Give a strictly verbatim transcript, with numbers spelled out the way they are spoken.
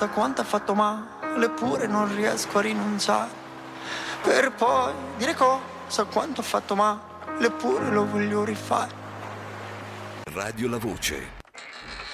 cosa quanto ha fatto male, eppure non riesco a rinunciare. Per poi dire cosa quanto ha fatto male, eppure lo voglio rifare. Radio La Voce.